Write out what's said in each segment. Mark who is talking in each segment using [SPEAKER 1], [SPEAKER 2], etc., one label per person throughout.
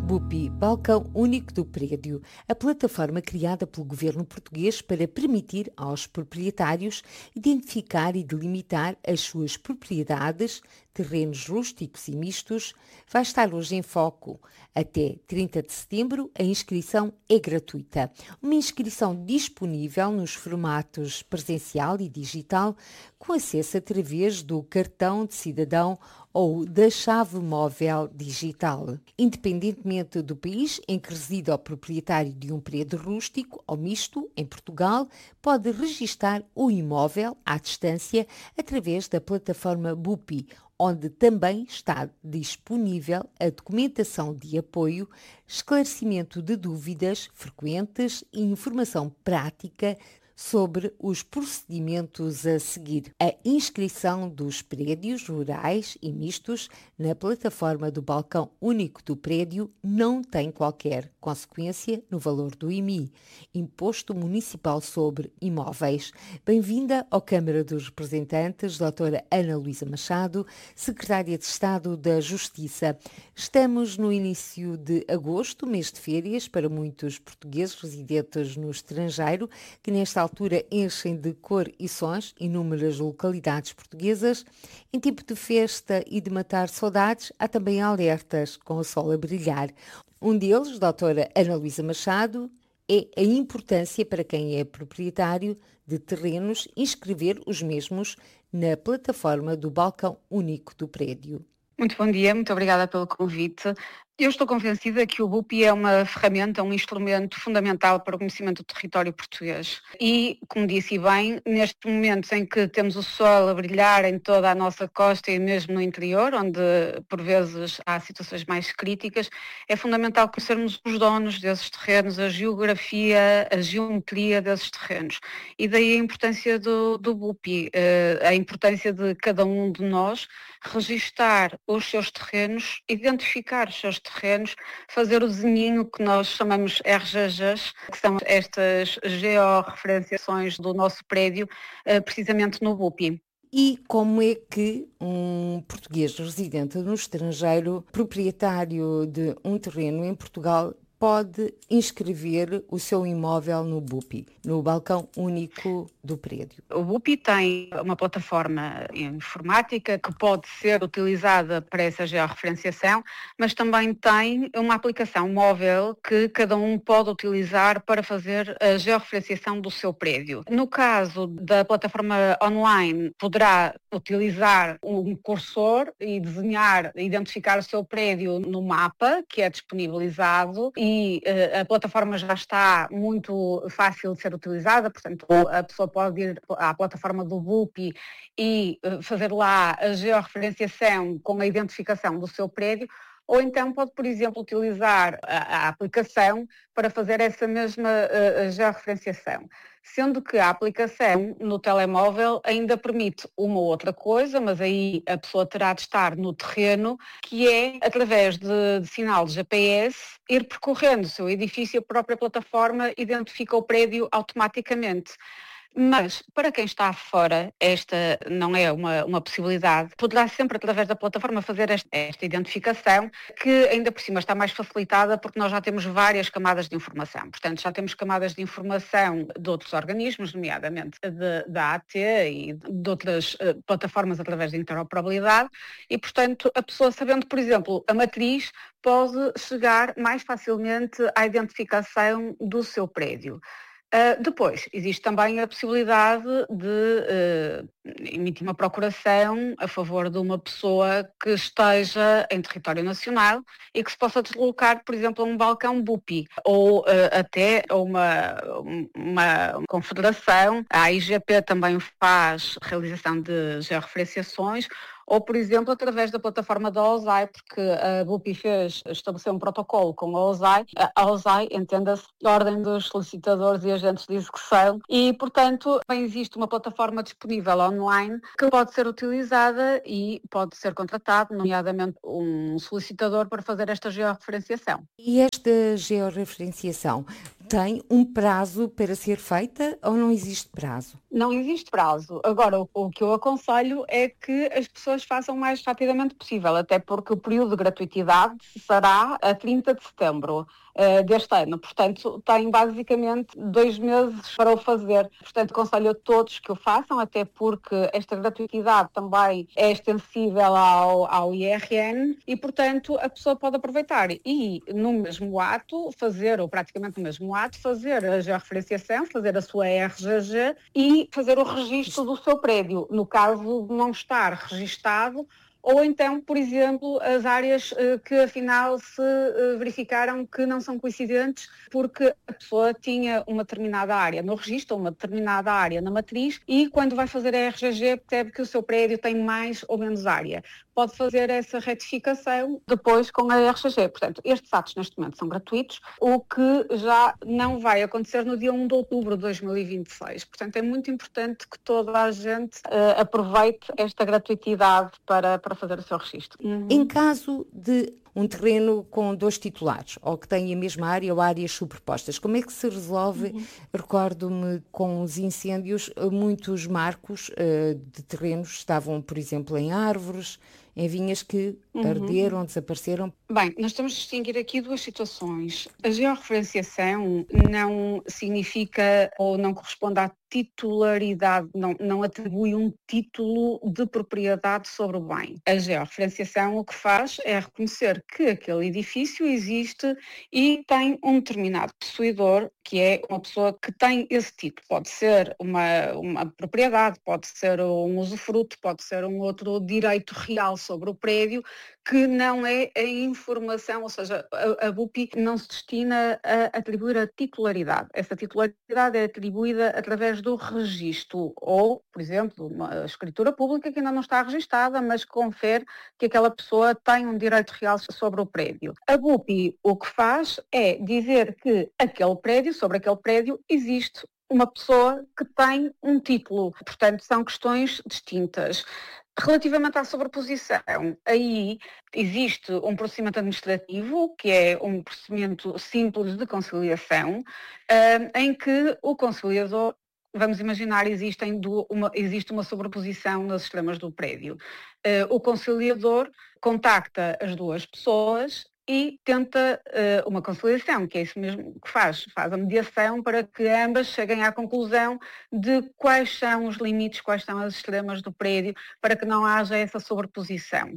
[SPEAKER 1] BUPI, Balcão Único do Prédio, a plataforma criada pelo governo português para permitir aos proprietários identificar e delimitar as suas propriedades, terrenos rústicos e mistos, vai estar hoje em foco. Até 30 de setembro, a inscrição é gratuita. Uma inscrição disponível nos formatos presencial e digital, com acesso através do cartão de cidadão ou da chave móvel digital. Independentemente do país em que reside o proprietário de um prédio rústico ou misto, em Portugal, pode registar o imóvel à distância através da plataforma BUPI, onde também está disponível a documentação de apoio, esclarecimento de dúvidas frequentes e informação prática sobre os procedimentos a seguir. A inscrição dos prédios rurais e mistos na plataforma do Balcão Único do Prédio não tem qualquer consequência no valor do IMI, Imposto Municipal sobre Imóveis. Bem-vinda à Câmara dos Representantes, doutora Ana Luísa Machado, Secretária de Estado da Justiça. Estamos no início de agosto, mês de férias para muitos portugueses residentes no estrangeiro, que nesta altura enchem de cor e sons inúmeras localidades portuguesas. Em tempo de festa e de matar saudades, há também alertas com o sol a brilhar. Um deles, doutora Ana Luísa Machado, é a importância para quem é proprietário de terrenos inscrever os mesmos na plataforma do Balcão Único do Prédio.
[SPEAKER 2] Muito bom dia, muito obrigada pelo convite. Eu estou convencida que o BUPI é uma ferramenta, um instrumento fundamental para o conhecimento do território português. E, como disse bem, nestes momentos em que temos o sol a brilhar em toda a nossa costa e mesmo no interior, onde por vezes há situações mais críticas, é fundamental conhecermos os donos desses terrenos, a geografia, a geometria desses terrenos. E daí a importância do BUPI, a importância de cada um de nós registar os seus terrenos, identificar os seus terrenos, fazer o desenhinho que nós chamamos RGGs, que são estas georreferenciações do nosso prédio, precisamente no BUPI.
[SPEAKER 1] E como é que um português residente no estrangeiro, proprietário de um terreno em Portugal, pode inscrever o seu imóvel no BUPI, no Balcão Único do Prédio?
[SPEAKER 2] O BUPI tem uma plataforma informática que pode ser utilizada para essa georreferenciação, mas também tem uma aplicação móvel que cada um pode utilizar para fazer a georreferenciação do seu prédio. No caso da plataforma online, poderá utilizar um cursor e desenhar, identificar o seu prédio no mapa, que é disponibilizado, e a plataforma já está muito fácil de ser utilizada, portanto a pessoa pode ir à plataforma do BUPI e fazer lá a georreferenciação com a identificação do seu prédio, ou então pode, por exemplo, utilizar a aplicação para fazer essa mesma georreferenciação. Sendo que a aplicação no telemóvel ainda permite uma outra coisa, mas aí a pessoa terá de estar no terreno, que é, através de sinal de GPS, ir percorrendo o seu edifício, a própria plataforma identifica o prédio automaticamente. Mas, para quem está fora, esta não é uma possibilidade. Poderá sempre, através da plataforma, fazer esta identificação, que ainda por cima está mais facilitada porque nós já temos várias camadas de informação. Portanto, já temos camadas de informação de outros organismos, nomeadamente da AT e de outras plataformas através de interoperabilidade, e, portanto, a pessoa sabendo, por exemplo, a matriz, pode chegar mais facilmente à identificação do seu prédio. Depois, existe também a possibilidade de emitir uma procuração a favor de uma pessoa que esteja em território nacional e que se possa deslocar, por exemplo, a um balcão BUPI ou até a uma confederação. A AIGP também faz realização de georreferenciações, ou, por exemplo, através da plataforma da OSAI, porque a BUPI estabeleceu um protocolo com a OSAI. A OSAI, entenda-se, a Ordem dos Solicitadores e Agentes de Execução, e, portanto, também existe uma plataforma disponível online que pode ser utilizada e pode ser contratado, nomeadamente um solicitador, para fazer esta georreferenciação.
[SPEAKER 1] E esta georreferenciação tem um prazo para ser feita ou não existe prazo?
[SPEAKER 2] Não existe prazo. Agora, o que eu aconselho é que as pessoas façam o mais rapidamente possível, até porque o período de gratuitidade será a 30 de setembro deste ano. Portanto, tem basicamente 2 meses para o fazer. Portanto, aconselho a todos que o façam, até porque esta gratuitidade também é extensível ao IRN e, portanto, a pessoa pode aproveitar e, no mesmo ato, fazer, ou praticamente no mesmo ato, fazer a georreferenciação, fazer a sua RGG e fazer o registro do seu prédio, no caso de não estar registado, ou então, por exemplo, as áreas que afinal se verificaram que não são coincidentes porque a pessoa tinha uma determinada área no registro, uma determinada área na matriz e quando vai fazer a RGG percebe que o seu prédio tem mais ou menos área. Pode fazer essa retificação depois com a RGG. Portanto, estes atos neste momento são gratuitos, o que já não vai acontecer no dia 1 de outubro de 2026. Portanto, é muito importante que toda a gente aproveite esta gratuitidade para fazer o seu registro.
[SPEAKER 1] Em caso de um terreno com 2 titulares, ou que têm a mesma área ou áreas superpostas, como é que se resolve? Recordo-me com os incêndios, muitos marcos de terrenos estavam, por exemplo, em árvores, em vinhas que arderam, desapareceram.
[SPEAKER 2] Bem, nós temos de distinguir aqui 2 situações. A georreferenciação não significa ou não corresponde à titularidade, não atribui um título de propriedade sobre o bem. A georreferenciação o que faz é reconhecer que aquele edifício existe e tem um determinado possuidor, que é uma pessoa que tem esse título. Pode ser uma propriedade, pode ser um usufruto, pode ser um outro direito real sobre o prédio, que não é a informação, ou seja, a BUPI não se destina a atribuir a titularidade. Essa titularidade é atribuída através do registro ou, por exemplo, uma escritura pública que ainda não está registada, mas confere que aquela pessoa tem um direito real sobre o prédio. A BUPI o que faz é dizer que sobre aquele prédio, existe uma pessoa que tem um título. Portanto, são questões distintas. Relativamente à sobreposição, aí existe um procedimento administrativo, que é um procedimento simples de conciliação, em que o conciliador, vamos imaginar, existe uma sobreposição nas extremas do prédio. O conciliador contacta as 2 pessoas e tenta uma conciliação, que é isso mesmo que faz a mediação para que ambas cheguem à conclusão de quais são os limites, quais são as extremas do prédio, para que não haja essa sobreposição.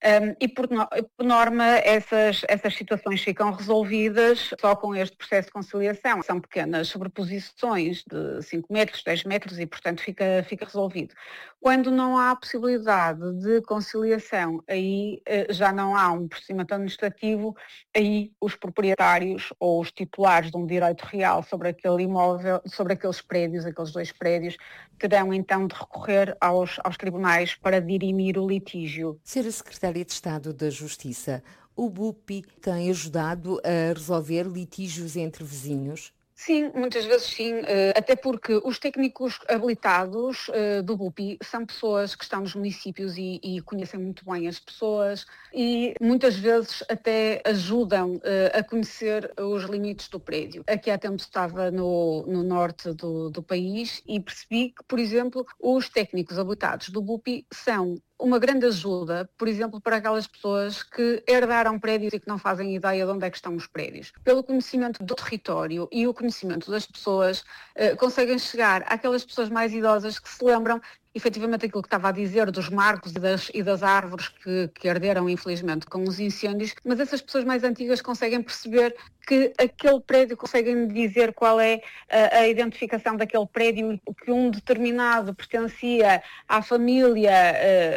[SPEAKER 2] E por norma essas situações ficam resolvidas só com este processo de conciliação. São pequenas sobreposições de 5 metros, 10 metros e portanto fica resolvido. Quando não há possibilidade de conciliação, aí já não há um procedimento administrativo, aí os proprietários ou os titulares de um direito real sobre aquele imóvel, sobre aqueles 2 prédios, terão então de recorrer aos tribunais para dirimir o litígio.
[SPEAKER 1] Sra. Secretária de Estado da Justiça, o BUPI tem ajudado a resolver litígios entre vizinhos?
[SPEAKER 2] Sim, muitas vezes sim, até porque os técnicos habilitados do BUPI são pessoas que estão nos municípios e conhecem muito bem as pessoas e muitas vezes até ajudam a conhecer os limites do prédio. Aqui há tempo estava no norte do país e percebi que, por exemplo, os técnicos habilitados do BUPI são uma grande ajuda, por exemplo, para aquelas pessoas que herdaram prédios e que não fazem ideia de onde é que estão os prédios. Pelo conhecimento do território e o conhecimento das pessoas, conseguem chegar àquelas pessoas mais idosas que se lembram efetivamente aquilo que estava a dizer dos marcos e das árvores que arderam, infelizmente, com os incêndios, mas essas pessoas mais antigas conseguem perceber que aquele prédio, conseguem dizer qual é a identificação daquele prédio, que um determinado pertencia à família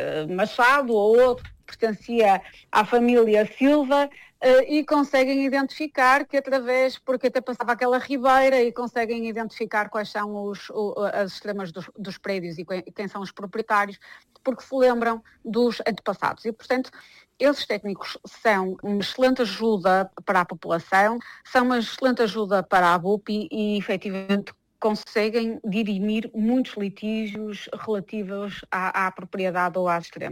[SPEAKER 2] Machado ou outro pertencia à família Silva, e conseguem identificar porque até passava aquela ribeira e conseguem identificar quais são as extremas dos prédios e quem são os proprietários, porque se lembram dos antepassados. E, portanto, esses técnicos são uma excelente ajuda para a população, são uma excelente ajuda para a BUPI e, efetivamente, conseguem dirimir muitos litígios relativos à propriedade ou às extremas.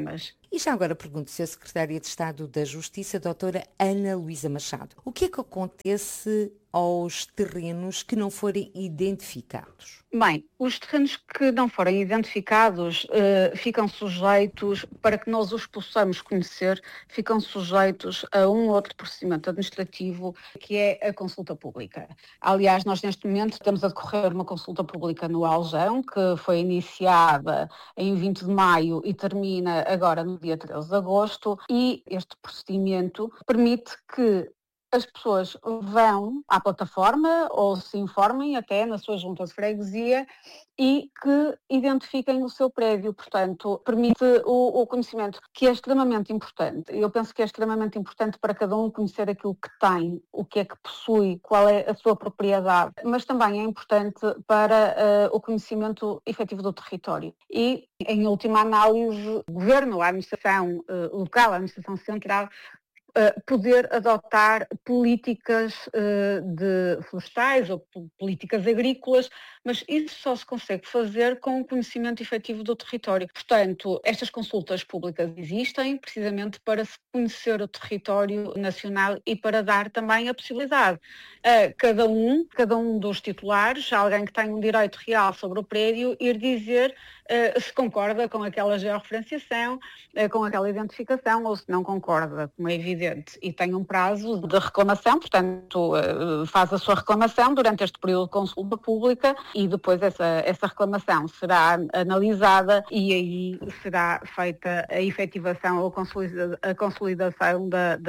[SPEAKER 1] E já agora pergunto-se a Secretária de Estado da Justiça, doutora Ana Luísa Machado, o que é que acontece aos terrenos que não forem identificados?
[SPEAKER 2] Bem, os terrenos que não forem identificados ficam sujeitos, para que nós os possamos conhecer, ficam sujeitos a um outro procedimento administrativo, que é a consulta pública. Aliás, nós neste momento temos a decorrer uma consulta pública no Aljão, que foi iniciada em 20 de maio e termina agora no dia 13 de agosto, e este procedimento permite que as pessoas vão à plataforma ou se informem até na sua junta de freguesia e que identifiquem o seu prédio. Portanto, permite o conhecimento, que é extremamente importante. Eu penso que é extremamente importante para cada um conhecer aquilo que tem, o que é que possui, qual é a sua propriedade, mas também é importante para o conhecimento efetivo do território. E, em última análise, o Governo, a administração local, a administração central, poder adotar políticas de florestais ou políticas agrícolas, mas isso só se consegue fazer com o conhecimento efetivo do território. Portanto, estas consultas públicas existem precisamente para se conhecer o território nacional e para dar também a possibilidade a cada um dos titulares, alguém que tem um direito real sobre o prédio, ir dizer se concorda com aquela georreferenciação, com aquela identificação, ou se não concorda, como é evidente, e tem um prazo de reclamação, portanto faz a sua reclamação durante este período de consulta pública e depois essa reclamação será analisada e aí será feita a efetivação ou a consolidação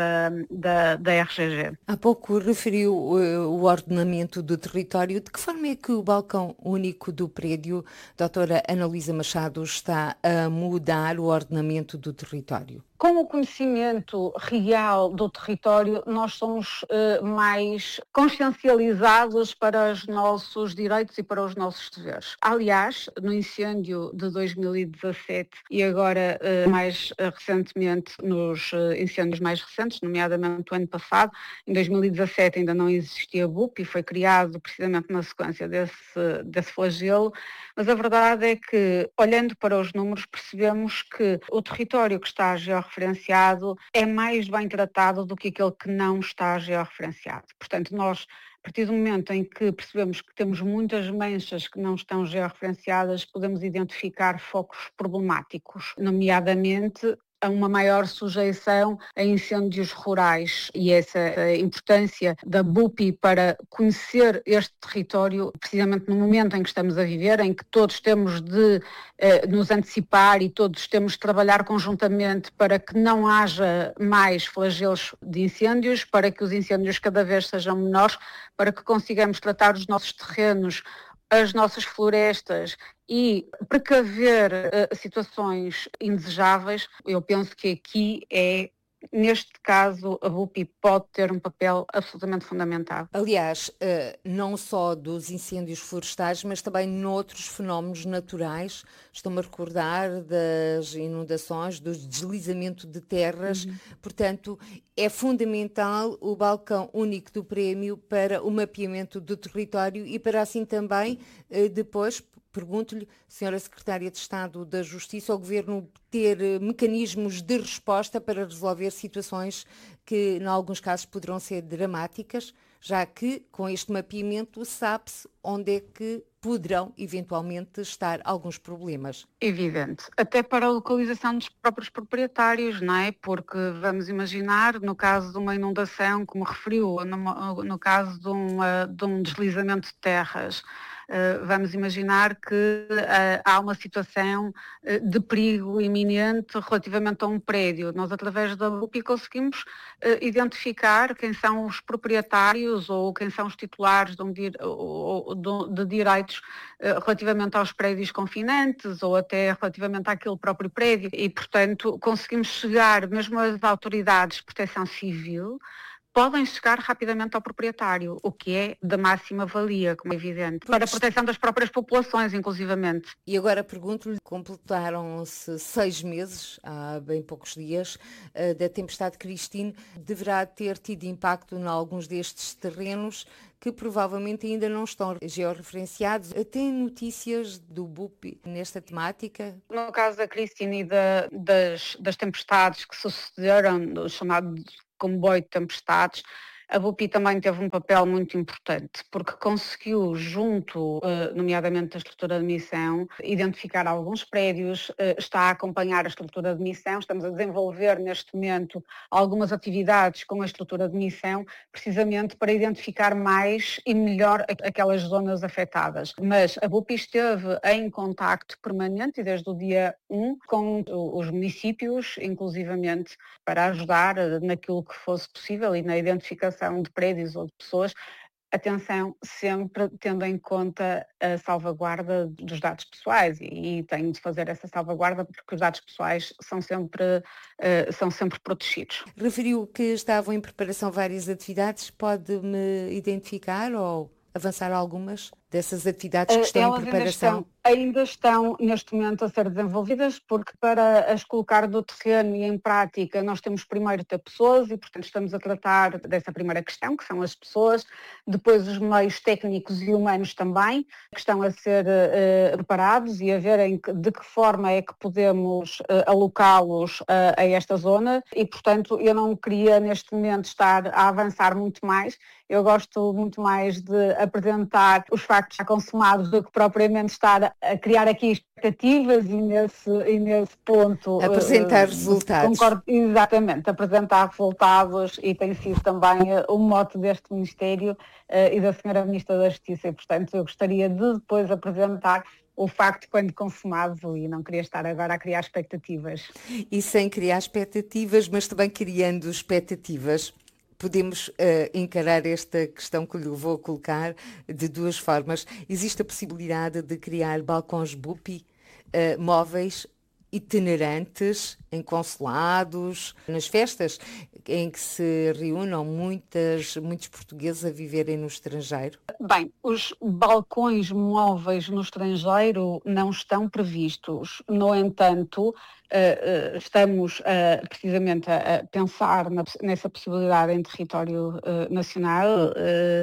[SPEAKER 2] da RGG.
[SPEAKER 1] Há pouco referiu o ordenamento do território. De que forma é que o balcão único do prédio, doutora Ana Luísa Machado, está a mudar o ordenamento do território?
[SPEAKER 2] Com o conhecimento real do território, nós somos mais consciencializados para os nossos direitos e para os nossos deveres. Aliás, no incêndio de 2017 e agora mais recentemente nos incêndios mais recentes, nomeadamente o ano passado, em 2017 ainda não existia BUP e foi criado precisamente na sequência desse flagelo, mas a verdade é que, olhando para os números, percebemos que o território que está georreferenciado é mais bem tratado do que aquele que não está georreferenciado. Portanto, nós, a partir do momento em que percebemos que temos muitas manchas que não estão georreferenciadas, podemos identificar focos problemáticos, nomeadamente a uma maior sujeição a incêndios rurais, e essa importância da BUPI para conhecer este território, precisamente no momento em que estamos a viver, em que todos temos de nos antecipar e todos temos de trabalhar conjuntamente para que não haja mais flagelos de incêndios, para que os incêndios cada vez sejam menores, para que consigamos tratar os nossos terrenos, as nossas florestas e precaver situações indesejáveis. Eu penso que aqui neste caso, a BUPI pode ter um papel absolutamente fundamental.
[SPEAKER 1] Aliás, não só dos incêndios florestais, mas também noutros fenómenos naturais. Estou-me a recordar das inundações, do deslizamento de terras. Portanto, é fundamental o balcão único do prémio para o mapeamento do território e para assim também, depois, pergunto-lhe, Senhora Secretária de Estado da Justiça, ao Governo ter mecanismos de resposta para resolver situações que, em alguns casos, poderão ser dramáticas, já que, com este mapeamento, sabe-se onde é que poderão, eventualmente, estar alguns problemas.
[SPEAKER 2] Evidente. Até para a localização dos próprios proprietários, não é? Porque vamos imaginar, no caso de uma inundação, como referiu, no caso de um deslizamento de terras, vamos imaginar que há uma situação de perigo iminente relativamente a um prédio. Nós, através da BUPI, conseguimos identificar quem são os proprietários ou quem são os titulares de direitos relativamente aos prédios confinantes ou até relativamente àquele próprio prédio e, portanto, conseguimos chegar mesmo às autoridades de proteção civil podem chegar rapidamente ao proprietário, o que é da máxima valia, como é evidente, para a proteção das próprias populações, inclusivamente.
[SPEAKER 1] E agora pergunto-lhe, completaram-se 6 meses, há bem poucos dias, da tempestade Christine. Deverá ter tido impacto em alguns destes terrenos que provavelmente ainda não estão georreferenciados. Tem notícias do BUP nesta temática?
[SPEAKER 2] No caso da Christine e das tempestades que sucederam, do chamado comboio de tempestades, a BUPI também teve um papel muito importante, porque conseguiu, junto, nomeadamente da estrutura de missão, identificar alguns prédios, está a acompanhar a estrutura de missão, estamos a desenvolver neste momento algumas atividades com a estrutura de missão, precisamente para identificar mais e melhor aquelas zonas afetadas. Mas a BUPI esteve em contacto permanente, e desde o dia 1, com os municípios, inclusivamente, para ajudar naquilo que fosse possível e na identificação de prédios ou de pessoas. Atenção, sempre tendo em conta a salvaguarda dos dados pessoais, e tenho de fazer essa salvaguarda porque os dados pessoais são sempre protegidos.
[SPEAKER 1] Referiu que estavam em preparação várias atividades. Pode-me identificar ou avançar algumas dessas atividades que estão em preparação?
[SPEAKER 2] Ainda estão neste momento a ser desenvolvidas, porque para as colocar no terreno e em prática nós temos primeiro de ter pessoas e, portanto, estamos a tratar dessa primeira questão, que são as pessoas, depois os meios técnicos e humanos também, que estão a ser preparados e a verem de que forma é que podemos alocá-los a esta zona e, portanto, eu não queria neste momento estar a avançar muito mais. Eu gosto muito mais de apresentar os factos já consumados do que propriamente estar a criar aqui expectativas e nesse ponto...
[SPEAKER 1] Apresentar resultados.
[SPEAKER 2] Concordo, exatamente, apresentar resultados, e tem sido também o mote deste Ministério e da Sra. Ministra da Justiça, e portanto eu gostaria de depois apresentar o facto quando consumado, e não queria estar agora a criar expectativas.
[SPEAKER 1] E sem criar expectativas, mas também criando expectativas. Podemos encarar esta questão que lhe vou colocar de duas formas. Existe a possibilidade de criar balcões BUPI móveis, itinerantes, em consulados, nas festas em que se reúnam muitos portugueses a viverem no estrangeiro?
[SPEAKER 2] Bem, os balcões móveis no estrangeiro não estão previstos. No entanto, estamos precisamente a pensar nessa possibilidade em território nacional,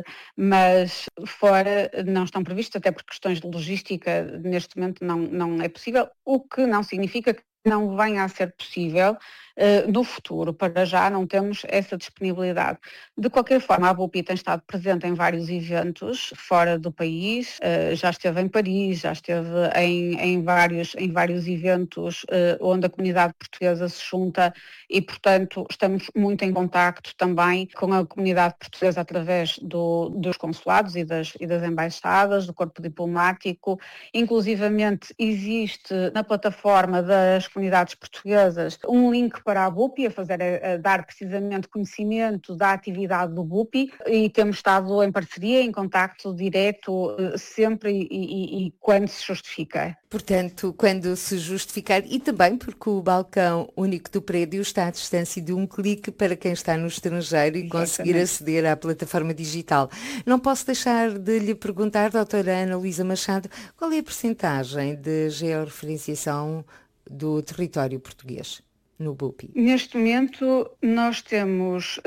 [SPEAKER 2] mas fora não estão previstos, até por questões de logística, neste momento não é possível, o que não significa que não venha a ser possível no futuro. Para já não temos essa disponibilidade. De qualquer forma, a BUPI tem estado presente em vários eventos fora do país, já esteve em Paris, já esteve em vários eventos onde a comunidade portuguesa se junta e, portanto, estamos muito em contacto também com a comunidade portuguesa através dos consulados e das embaixadas, do corpo diplomático. Inclusivamente existe na plataforma das comunidades portuguesas um link para a BUPI, a dar precisamente conhecimento da atividade do BUPI, e temos estado em parceria, em contacto direto, sempre e quando se justifica.
[SPEAKER 1] Portanto, quando se justificar, e também porque o balcão único do prédio está à distância de um clique para quem está no estrangeiro e conseguir aceder à plataforma digital. Não posso deixar de lhe perguntar, doutora Ana Luísa Machado, qual é a percentagem de georreferenciação do território português no BUPI?
[SPEAKER 2] Neste momento nós temos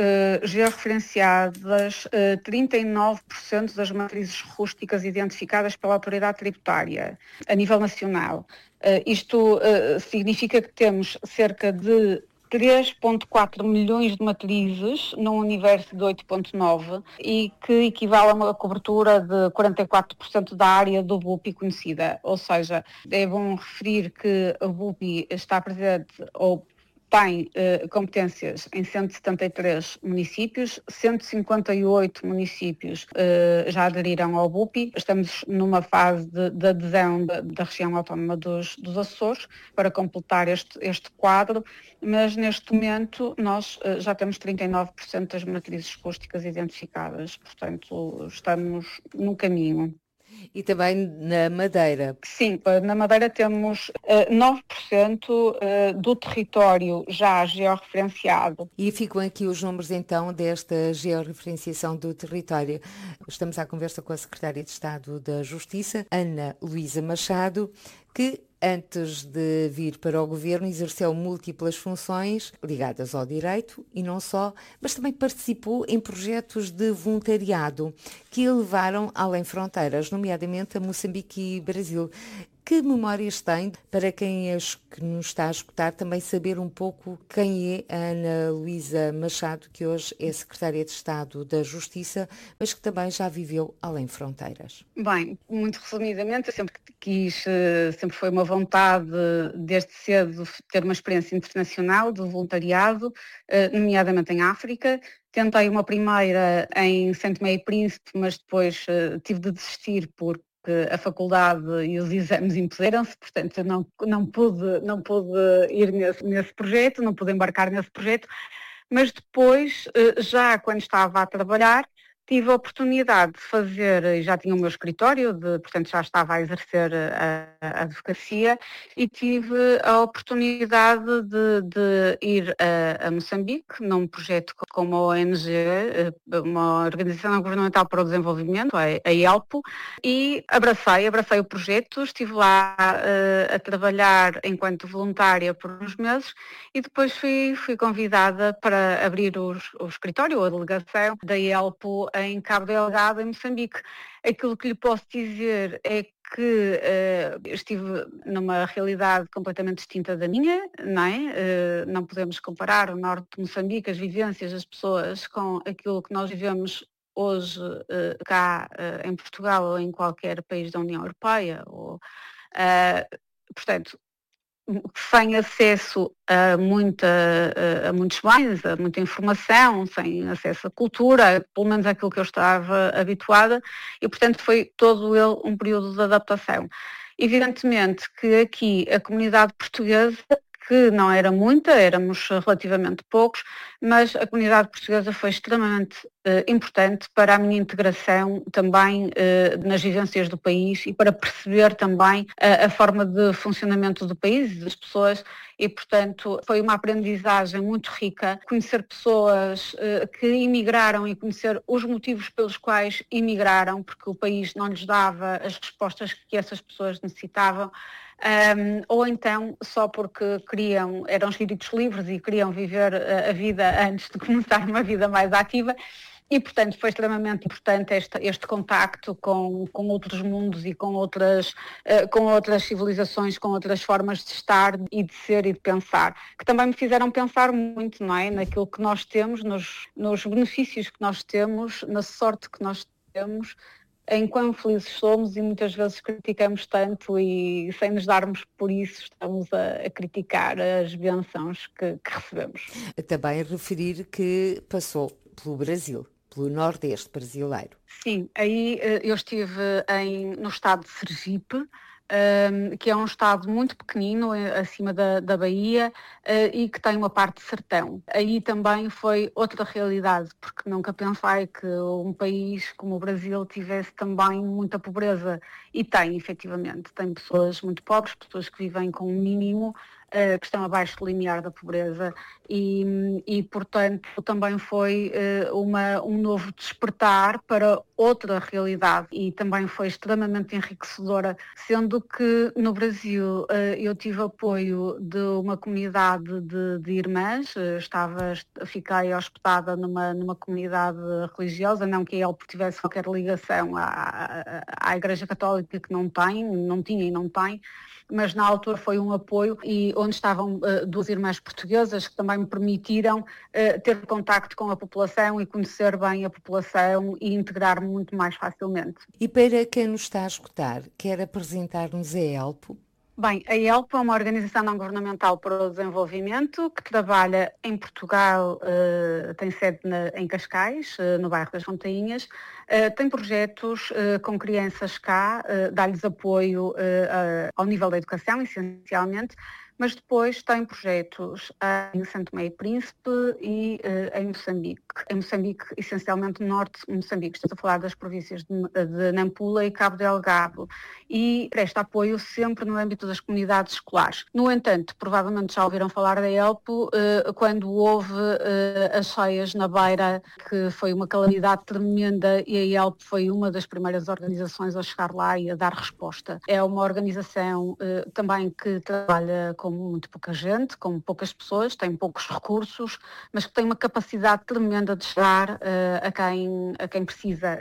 [SPEAKER 2] georreferenciadas 39% das matrizes rústicas identificadas pela autoridade tributária a nível nacional. Isto significa que temos cerca de 3,4 milhões de matrizes num universo de 8,9 e que equivale a uma cobertura de 44% da área do BUPI conhecida. Ou seja, é bom referir que o BUPI está presente ou tem competências em 173 municípios, 158 municípios já aderiram ao BUPI. Estamos numa fase de adesão da região autónoma dos Açores para completar este quadro, mas neste momento nós já temos 39% das matrizes rústicas identificadas, portanto estamos no caminho.
[SPEAKER 1] E também na Madeira.
[SPEAKER 2] Sim, na Madeira temos 9% do território já georreferenciado.
[SPEAKER 1] E ficam aqui os números então desta georreferenciação do território. Estamos à conversa com a Secretária de Estado da Justiça, Ana Luísa Machado, que antes de vir para o governo exerceu múltiplas funções ligadas ao direito e não só, mas também participou em projetos de voluntariado que a levaram além fronteiras, nomeadamente a Moçambique e Brasil. Que memórias tem, para quem que nos está a escutar, também saber um pouco quem é a Ana Luísa Machado, que hoje é Secretária de Estado da Justiça, mas que também já viveu além fronteiras?
[SPEAKER 2] Bem, muito resumidamente, eu sempre quis, sempre foi uma vontade, desde cedo, ter uma experiência internacional de voluntariado, nomeadamente em África. Tentei uma primeira em Saint Tomé e Príncipe, mas depois tive de desistir porque a faculdade e os exames impuseram-se, portanto eu não pude ir nesse projeto, não pude embarcar nesse projeto, mas depois, já quando estava a trabalhar, tive a oportunidade de fazer, e já tinha o meu escritório, portanto já estava a exercer a advocacia, e tive a oportunidade de ir a Moçambique, num projeto com uma ONG, uma Organização Não Governamental para o Desenvolvimento, a IELPO, e abracei o projeto, estive lá a trabalhar enquanto voluntária por uns meses, e depois fui convidada para abrir o escritório, ou a delegação da IELPO em Cabo Delgado, em Moçambique. Aquilo que lhe posso dizer é que estive numa realidade completamente distinta da minha, não é? Não podemos comparar o norte de Moçambique, as vivências das pessoas, com aquilo que nós vivemos hoje cá em Portugal ou em qualquer país da União Europeia. Portanto, sem acesso a muitos bens, a muita informação, sem acesso à cultura, pelo menos aquilo que eu estava habituada, e portanto foi todo ele um período de adaptação. Evidentemente que aqui a comunidade portuguesa, que não era muita, éramos relativamente poucos, mas a comunidade portuguesa foi extremamente importante para a minha integração também nas vivências do país e para perceber também a forma de funcionamento do país e das pessoas, e portanto foi uma aprendizagem muito rica, conhecer pessoas que imigraram e conhecer os motivos pelos quais imigraram, porque o país não lhes dava as respostas que essas pessoas necessitavam. Ou então só porque eram espíritos livres e queriam viver a vida antes de começar uma vida mais ativa, e portanto foi extremamente importante este contacto com outros mundos e com outras civilizações, com outras formas de estar e de ser e de pensar, que também me fizeram pensar muito, não é? Naquilo que nós temos, nos benefícios que nós temos, na sorte que nós temos, em quão felizes somos, e muitas vezes criticamos tanto e sem nos darmos por isso estamos a criticar as bênçãos que recebemos.
[SPEAKER 1] Também referir que passou pelo Brasil, pelo Nordeste brasileiro.
[SPEAKER 2] Sim, aí eu estive no estado de Sergipe, que é um estado muito pequenino, acima da Bahia, e que tem uma parte de sertão. Aí também foi outra realidade, porque nunca pensei que um país como o Brasil tivesse também muita pobreza. E tem, efetivamente, tem pessoas muito pobres, pessoas que vivem com um mínimo, que estão abaixo do limiar da pobreza, e portanto também foi um novo despertar para outra realidade, e também foi extremamente enriquecedora, sendo que no Brasil eu tive apoio de uma comunidade de irmãs, fiquei hospedada numa comunidade religiosa, não que ele tivesse qualquer ligação à Igreja Católica, que não tinha e não tem, mas na altura foi um apoio, e onde estavam duas irmãs portuguesas que também me permitiram ter contacto com a população e conhecer bem a população e integrar-me muito mais facilmente.
[SPEAKER 1] E para quem nos está a escutar, quer apresentar-nos a ELPO?
[SPEAKER 2] Bem, a IELPO é uma organização não governamental para o desenvolvimento que trabalha em Portugal, tem sede em Cascais, no bairro das Fontainhas, tem projetos com crianças cá, dá-lhes apoio ao nível da educação, essencialmente, mas depois tem projetos em São Tomé e Príncipe e em Moçambique. Em Moçambique, essencialmente no norte de Moçambique, estamos a falar das províncias de Nampula e Cabo Delgado, e presta apoio sempre no âmbito das comunidades escolares. No entanto, provavelmente já ouviram falar da ELPO, quando houve as cheias na Beira, que foi uma calamidade tremenda, e a ELPO foi uma das primeiras organizações a chegar lá e a dar resposta. É uma organização também que trabalha com muito pouca gente, com poucas pessoas, tem poucos recursos, mas que tem uma capacidade tremenda de chegar a quem precisa.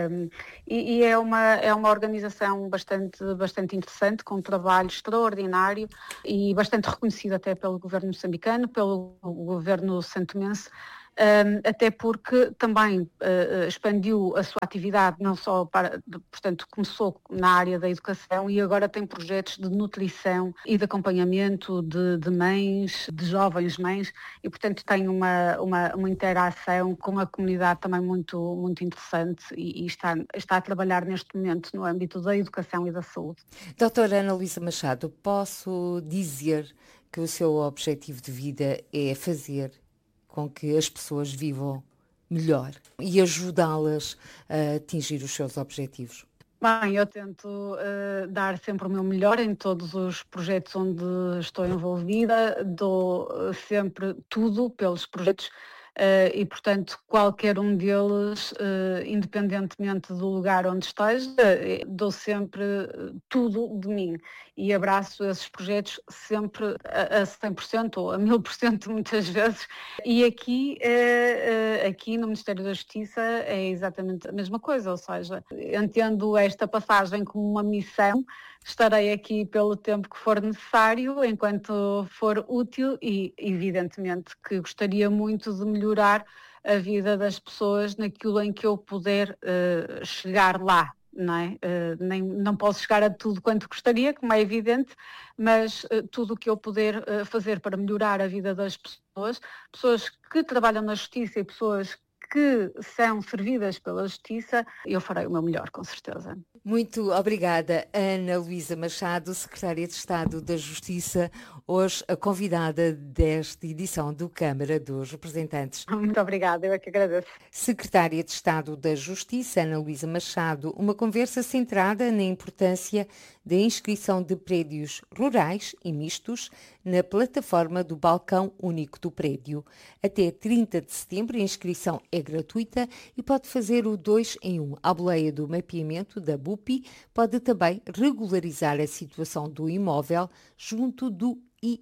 [SPEAKER 2] E é uma organização bastante interessante, com um trabalho extraordinário e bastante reconhecido até pelo governo moçambicano, pelo governo santomense, até porque também expandiu a sua atividade, não só portanto, começou na área da educação e agora tem projetos de nutrição e de acompanhamento de mães, de jovens mães, e portanto tem uma interação com a comunidade também muito, muito interessante e está a trabalhar neste momento no âmbito da educação e da saúde.
[SPEAKER 1] Doutora Ana Luísa Machado, posso dizer que o seu objetivo de vida é fazer com que as pessoas vivam melhor e ajudá-las a atingir os seus objetivos?
[SPEAKER 2] Bem, eu tento dar sempre o meu melhor em todos os projetos onde estou envolvida, dou sempre tudo pelos projetos e, portanto, qualquer um deles, independentemente do lugar onde esteja, dou sempre tudo de mim e abraço esses projetos sempre a 100% ou a 1000% muitas vezes. E aqui no Ministério da Justiça é exatamente a mesma coisa, ou seja, entendo esta passagem como uma missão, estarei aqui pelo tempo que for necessário, enquanto for útil e, evidentemente, que gostaria muito de melhorar a vida das pessoas naquilo em que eu puder chegar lá. Não é? Não posso chegar a tudo quanto gostaria, como é evidente, mas tudo o que eu puder fazer para melhorar a vida das pessoas que trabalham na justiça e pessoas que são servidas pela justiça, eu farei o meu melhor, com certeza.
[SPEAKER 1] Muito obrigada, Ana Luísa Machado, Secretária de Estado da Justiça, hoje a convidada desta edição do Câmara dos Representantes.
[SPEAKER 2] Muito obrigada, eu é que agradeço.
[SPEAKER 1] Secretária de Estado da Justiça, Ana Luísa Machado, uma conversa centrada na importância da inscrição de prédios rurais e mistos na plataforma do Balcão Único do Prédio. Até 30 de setembro a inscrição é gratuita e pode fazer o 2 em 1. A boleia do mapeamento da BUPI pode também regularizar a situação do imóvel junto do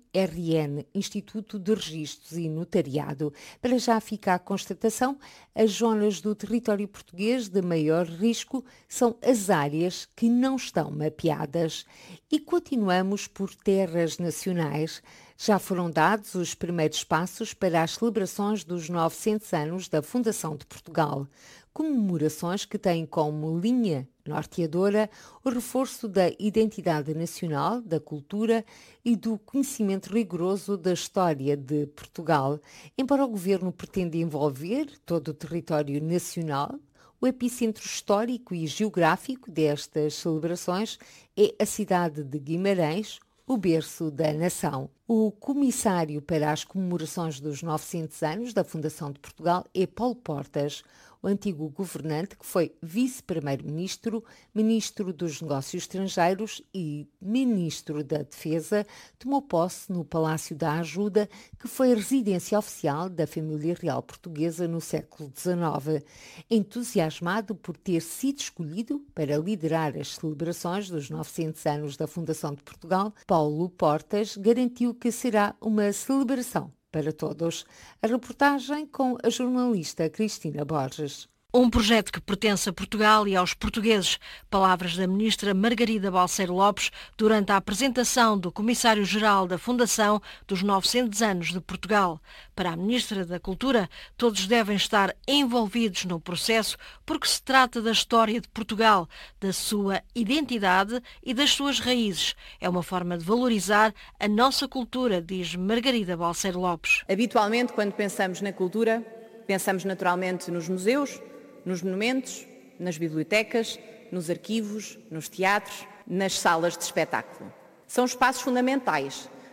[SPEAKER 1] IRN, Instituto de Registros e Notariado. Para já fica a constatação, as zonas do território português de maior risco são as áreas que não estão mapeadas. E continuamos por terras nacionais. Já foram dados os primeiros passos para as celebrações dos 900 anos da Fundação de Portugal. Comemorações que têm como linha norteadora o reforço da identidade nacional, da cultura e do conhecimento rigoroso da história de Portugal. Embora o governo pretenda envolver todo o território nacional, o epicentro histórico e geográfico destas celebrações é a cidade de Guimarães, o berço da nação. O comissário para as comemorações dos 900 anos da Fundação de Portugal é Paulo Portas, o antigo governante que foi vice-primeiro-ministro, ministro dos Negócios Estrangeiros e ministro da Defesa, tomou posse no Palácio da Ajuda, que foi a residência oficial da família real portuguesa no século XIX. Entusiasmado por ter sido escolhido para liderar as celebrações dos 900 anos da Fundação de Portugal, Paulo Portas garantiu que será uma celebração para todos. A reportagem com a jornalista Cristina Borges.
[SPEAKER 3] Um projeto que pertence a Portugal e aos portugueses. Palavras da ministra Margarida Balseiro Lopes durante a apresentação do Comissário-Geral da Fundação dos 900 anos de Portugal. Para a ministra da Cultura, todos devem estar envolvidos no processo porque se trata da história de Portugal, da sua identidade e das suas raízes. É uma forma de valorizar a nossa cultura, diz Margarida Balseiro Lopes.
[SPEAKER 4] Habitualmente, quando pensamos na cultura, pensamos naturalmente nos museus, nos monumentos, nas bibliotecas, nos arquivos, nos teatros, nas salas de espetáculo. São espaços fundamentais,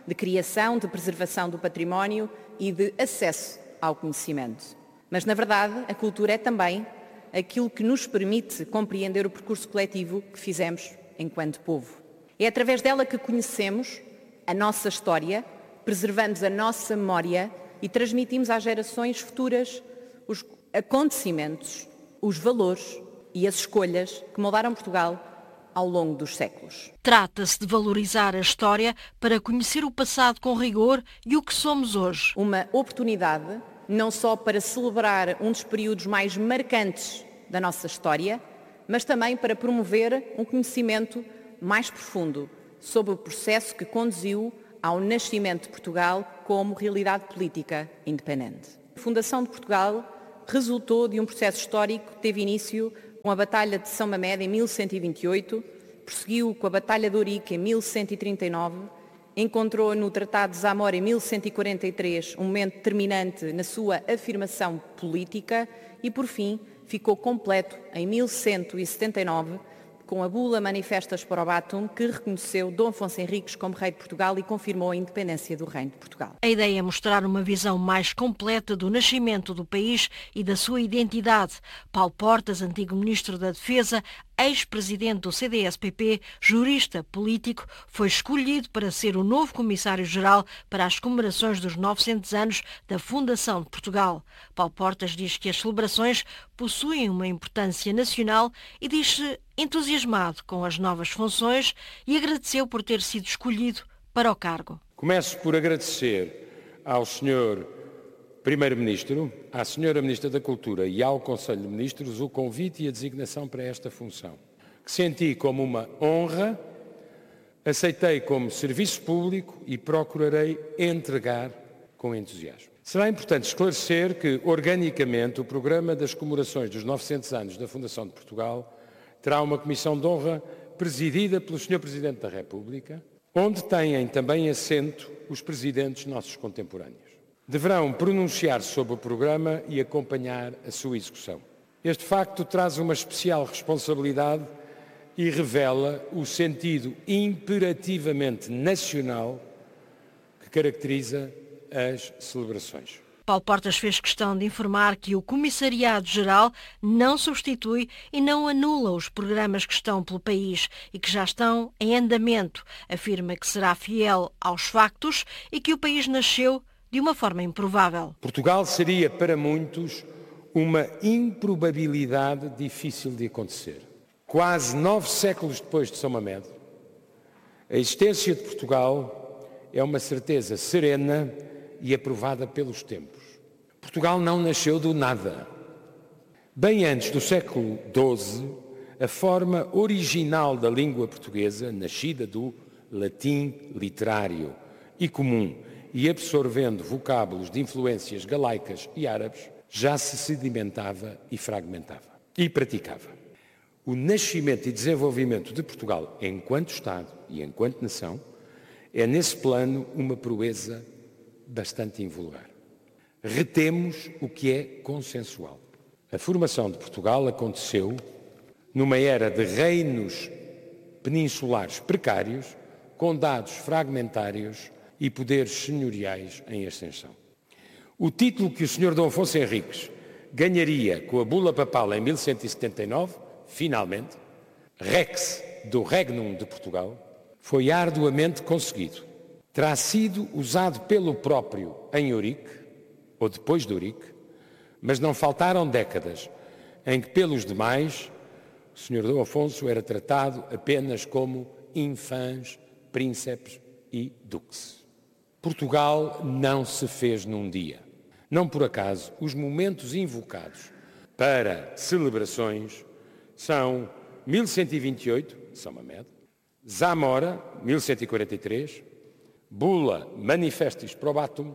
[SPEAKER 4] de criação, de preservação do património e de acesso ao conhecimento. Mas, na verdade, a cultura é também aquilo que nos permite compreender o percurso coletivo que fizemos enquanto povo. É através dela que conhecemos a nossa história, preservamos a nossa memória e transmitimos às gerações futuras os acontecimentos, os valores e as escolhas que moldaram Portugal ao longo dos séculos.
[SPEAKER 3] Trata-se de valorizar a história para conhecer o passado com rigor e o que somos hoje.
[SPEAKER 4] Uma oportunidade não só para celebrar um dos períodos mais marcantes da nossa história, mas também para promover um conhecimento mais profundo sobre o processo que conduziu ao nascimento de Portugal como realidade política independente. A fundação de Portugal resultou de um processo histórico que teve início com a Batalha de São Mamede em 1128, prosseguiu com a Batalha de Ourique em 1139, encontrou no Tratado de Zamora em 1143 um momento determinante na sua afirmação política e, por fim, ficou completo em 1179 com a bula Manifestas Probatum, que reconheceu Dom Afonso Henriques como rei de Portugal e confirmou a independência do Reino de Portugal.
[SPEAKER 3] A ideia é mostrar uma visão mais completa do nascimento do país e da sua identidade. Paulo Portas, antigo Ministro da Defesa, ex-presidente do CDS-PP, jurista político, foi escolhido para ser o novo Comissário-Geral para as comemorações dos 900 anos da Fundação de Portugal. Paulo Portas diz que as celebrações possuem uma importância nacional e diz-se entusiasmado com as novas funções e agradeceu por ter sido escolhido para o cargo.
[SPEAKER 5] Começo por agradecer ao Sr. Primeiro-Ministro, à Sra. Ministra da Cultura e ao Conselho de Ministros o convite e a designação para esta função, que senti como uma honra, aceitei como serviço público e procurarei entregar com entusiasmo. Será importante esclarecer que, organicamente, o programa das comemorações dos 900 anos da Fundação de Portugal terá uma comissão de honra presidida pelo Sr. Presidente da República, onde têm também assento os presidentes nossos contemporâneos. Deverão pronunciar-se sobre o programa e acompanhar a sua execução. Este facto traz uma especial responsabilidade e revela o sentido imperativamente nacional que caracteriza as celebrações.
[SPEAKER 3] Paulo Portas fez questão de informar que o Comissariado-Geral não substitui e não anula os programas que estão pelo país e que já estão em andamento. Afirma que será fiel aos factos e que o país nasceu de uma forma improvável.
[SPEAKER 5] Portugal seria para muitos uma improbabilidade difícil de acontecer. Quase 9 séculos depois de São Mamede, a existência de Portugal é uma certeza serena e aprovada pelos tempos. Portugal não nasceu do nada. Bem antes do século XII, a forma original da língua portuguesa, nascida do latim literário e comum e absorvendo vocábulos de influências galaicas e árabes, já se sedimentava e fragmentava e praticava. O nascimento e desenvolvimento de Portugal enquanto Estado e enquanto nação é, nesse plano, uma proeza bastante invulgar. Retemos o que é consensual. A formação de Portugal aconteceu numa era de reinos peninsulares precários, com dados fragmentários e poderes senhoriais em ascensão. O título que o Sr. Dom Afonso Henriques ganharia com a bula papal em 1179, finalmente, Rex do Regnum de Portugal, foi arduamente conseguido. Terá sido usado pelo próprio em Ourique, ou depois de Ourique, mas não faltaram décadas em que pelos demais o Sr. Dom Afonso era tratado apenas como infãs, príncipes e duques. Portugal não se fez num dia. Não por acaso, os momentos invocados para celebrações são 1128, São Mamede, Zamora, 1143, Bula Manifestis Probatum,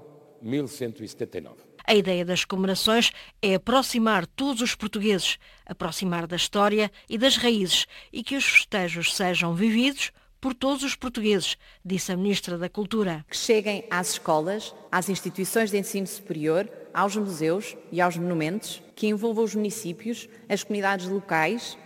[SPEAKER 5] 1179.
[SPEAKER 3] A ideia das comemorações é aproximar todos os portugueses, aproximar da história e das raízes e que os festejos sejam vividos por todos os portugueses, disse a Ministra da Cultura.
[SPEAKER 4] Que cheguem às escolas, às instituições de ensino superior, aos museus e aos monumentos, que envolvam os municípios, as comunidades locais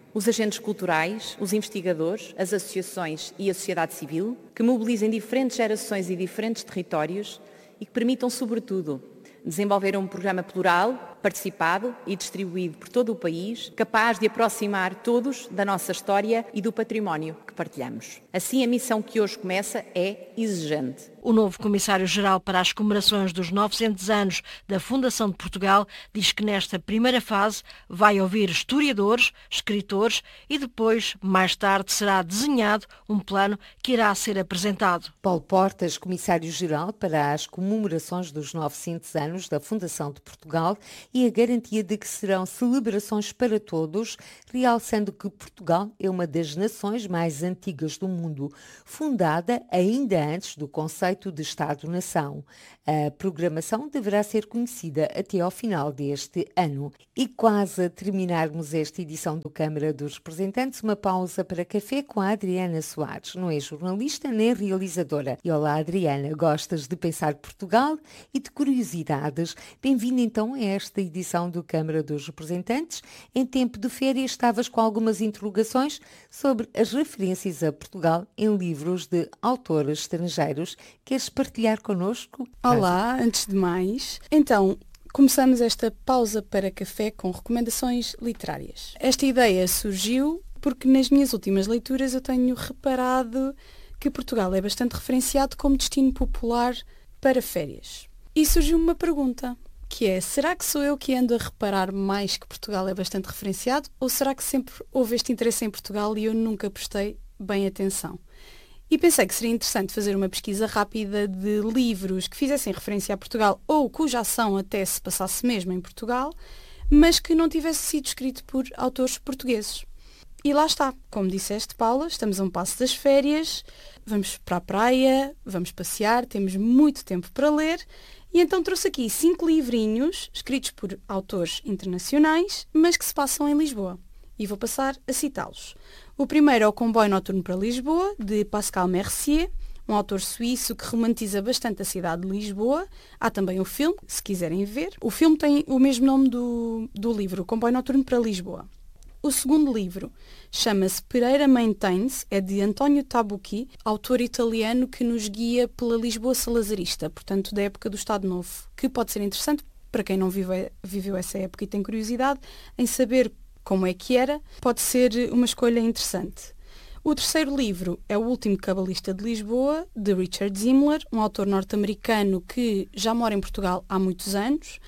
[SPEAKER 4] Os agentes culturais, os investigadores, as associações e a sociedade civil, que mobilizem diferentes gerações e diferentes territórios e que permitam, sobretudo, desenvolver um programa plural, participado e distribuído por todo o país, capaz de aproximar todos da nossa história e do património que partilhamos. Assim, a missão que hoje começa é exigente.
[SPEAKER 3] O novo Comissário-Geral para as comemorações dos 900 anos da Fundação de Portugal diz que nesta primeira fase vai ouvir historiadores, escritores e depois, mais tarde, será desenhado um plano que irá ser apresentado.
[SPEAKER 1] Paulo Portas, Comissário-Geral para as comemorações dos 900 anos da Fundação de Portugal, e a garantia de que serão celebrações para todos, realçando que Portugal é uma das nações mais antigas do mundo, fundada ainda antes do conceito de Estado-nação. A programação deverá ser conhecida até ao final deste ano. E quase a terminarmos esta edição do Câmara dos Representantes, uma pausa para café com a Adriana Soares. Não é jornalista nem realizadora. E olá, Adriana, gostas de pensar Portugal e de curiosidades? Bem-vinda então a esta edição do Câmara dos Representantes. Em tempo de férias estavas com algumas interrogações sobre as referências a Portugal em livros de autores estrangeiros. Queres partilhar connosco?
[SPEAKER 6] Olá, antes de mais. Então, começamos esta pausa para café com recomendações literárias. Esta ideia surgiu porque nas minhas últimas leituras eu tenho reparado que Portugal é bastante referenciado como destino popular para férias. E surgiu uma pergunta, que é, será que sou eu que ando a reparar mais que Portugal é bastante referenciado, ou será que sempre houve este interesse em Portugal e eu nunca prestei bem atenção? E pensei que seria interessante fazer uma pesquisa rápida de livros que fizessem referência a Portugal ou cuja ação até se passasse mesmo em Portugal, mas que não tivesse sido escrito por autores portugueses. E lá está, como disseste, Paula, estamos a um passo das férias, vamos para a praia, vamos passear, temos muito tempo para ler, e então trouxe aqui 5 livrinhos escritos por autores internacionais, mas que se passam em Lisboa. E vou passar a citá-los. O primeiro é O Comboio Noturno para Lisboa, de Pascal Mercier, um autor suíço que romantiza bastante a cidade de Lisboa. Há também o filme, se quiserem ver. O filme tem o mesmo nome do livro, O Comboio Noturno para Lisboa. O segundo livro chama-se Pereira Maintains, é de António Tabucchi, autor italiano que nos guia pela Lisboa salazarista, portanto da época do Estado Novo, que pode ser interessante para quem não viveu essa época e tem curiosidade em saber como é que era, pode ser uma escolha interessante. O terceiro livro é O Último Cabalista de Lisboa, de Richard Zimmler, um autor norte-americano que já mora em Portugal há muitos anos,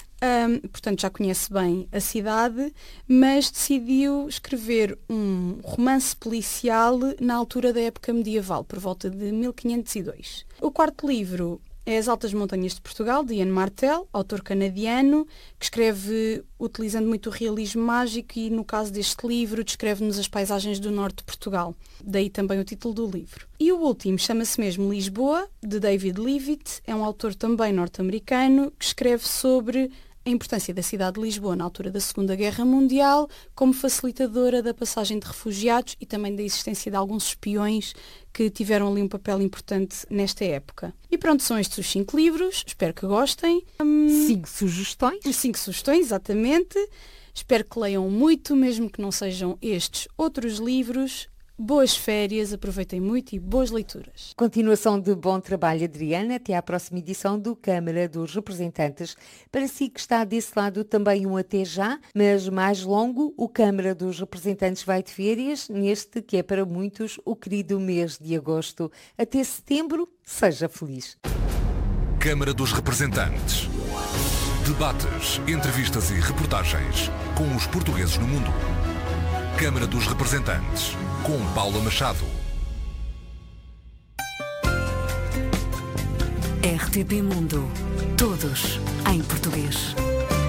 [SPEAKER 6] portanto já conhece bem a cidade, mas decidiu escrever um romance policial na altura da época medieval, por volta de 1502. O quarto livro é As Altas Montanhas de Portugal, de Ian Martel, autor canadiano, que escreve utilizando muito o realismo mágico e, no caso deste livro, descreve-nos as paisagens do norte de Portugal. Daí também o título do livro. E o último chama-se mesmo Lisboa, de David Leavitt, é um autor também norte-americano, que escreve sobre a importância da cidade de Lisboa na altura da Segunda Guerra Mundial como facilitadora da passagem de refugiados e também da existência de alguns espiões que tiveram ali um papel importante nesta época. E pronto, são estes os 5 livros, espero que gostem.
[SPEAKER 1] 5 sugestões?
[SPEAKER 6] 5 sugestões, exatamente. Espero que leiam muito, mesmo que não sejam estes outros livros. Boas férias, aproveitem muito e boas leituras.
[SPEAKER 1] Continuação de bom trabalho, Adriana. Até à próxima edição do Câmara dos Representantes. Para si que está desse lado também um até já, mas mais longo, o Câmara dos Representantes vai de férias, neste que é para muitos o querido mês de agosto. Até setembro, seja feliz.
[SPEAKER 7] Câmara dos Representantes. Debates, entrevistas e reportagens com os portugueses no mundo. Câmara dos Representantes, com Paula Machado.
[SPEAKER 8] RTP Mundo. Todos em português.